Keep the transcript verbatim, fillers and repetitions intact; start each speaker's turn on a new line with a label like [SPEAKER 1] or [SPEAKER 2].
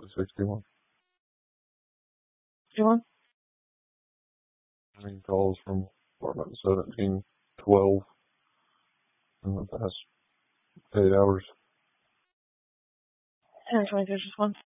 [SPEAKER 1] sixty-one.
[SPEAKER 2] sixty-one?
[SPEAKER 1] Any calls from apartment seventeen twelve in the past eight hours?
[SPEAKER 2] ten twenty-three, just one.